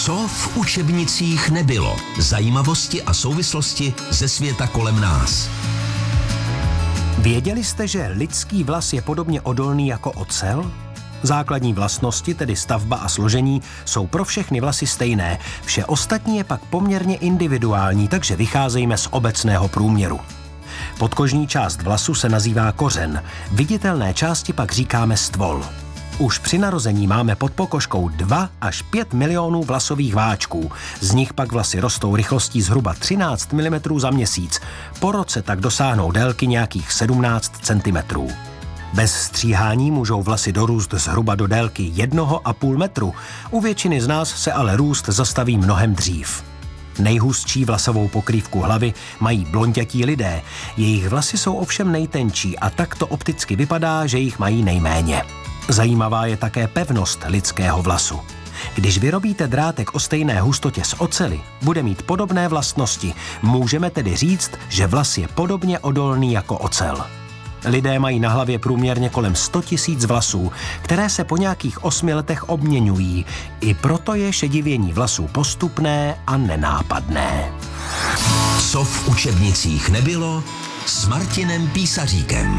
Co v učebnicích nebylo? Zajímavosti a souvislosti ze světa kolem nás. Věděli jste, že lidský vlas je podobně odolný jako ocel? Základní vlastnosti, tedy stavba a složení, jsou pro všechny vlasy stejné. Vše ostatní je pak poměrně individuální, takže vycházejme z obecného průměru. Podkožní část vlasu se nazývá kořen, viditelné části pak říkáme stvol. Už při narození máme pod pokožkou 2 až 5 milionů vlasových váčků. Z nich pak vlasy rostou rychlostí zhruba 13 mm za měsíc. Po roce tak dosáhnou délky nějakých 17 cm. Bez stříhání můžou vlasy dorůst zhruba do délky 1,5 metru. U většiny z nás se ale růst zastaví mnohem dřív. Nejhustší vlasovou pokrývku hlavy mají blondětí lidé. Jejich vlasy jsou ovšem nejtenčí a tak to opticky vypadá, že jich mají nejméně. Zajímavá je také pevnost lidského vlasu. Když vyrobíte drátek o stejné hustotě z oceli, bude mít podobné vlastnosti. Můžeme tedy říct, že vlas je podobně odolný jako ocel. Lidé mají na hlavě průměrně kolem 100 000 vlasů, které se po nějakých 8 letech obměňují. I proto je šedivění vlasů postupné a nenápadné. Co v učebnicích nebylo s Martinem Písaříkem.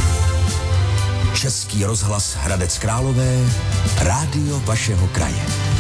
Český rozhlas Hradec Králové, rádio vašeho kraje.